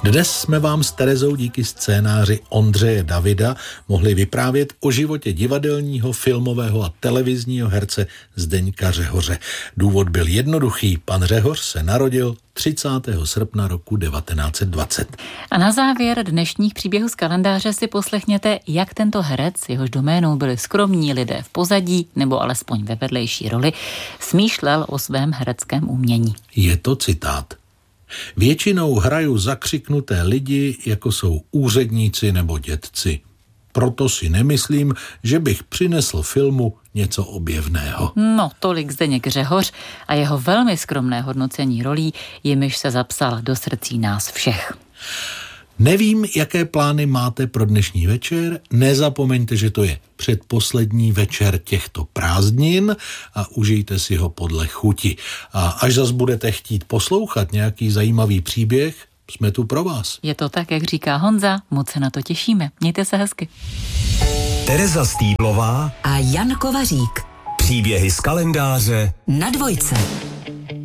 Dnes jsme vám s Terezou díky scénáři Ondřeje Davida mohli vyprávět o životě divadelního, filmového a televizního herce Zdeňka Řehoře. Důvod byl jednoduchý. Pan Řehoř se narodil 30. srpna roku 1920. A na závěr dnešních příběhů z kalendáře si poslechněte, jak tento herec, jehož doménou byli skromní lidé v pozadí nebo alespoň ve vedlejší roli, smýšlel o svém hereckém umění. Je to citát. Většinou hraju zakřiknuté lidi, jako jsou úředníci nebo dědci. Proto si nemyslím, že bych přinesl filmu něco objevného. No, tolik Zdeněk Řehoř a jeho velmi skromné hodnocení rolí, jimiž se zapsal do srdcí nás všech. Nevím, jaké plány máte pro dnešní večer. Nezapomeňte, že to je předposlední večer těchto prázdnin a užijte si ho podle chuti. A až zas budete chtít poslouchat nějaký zajímavý příběh, jsme tu pro vás. Je to tak, jak říká Honza, moc se na to těšíme. Mějte se hezky. Tereza Stýblová a Jan Kovařík. Příběhy z kalendáře na Dvojce.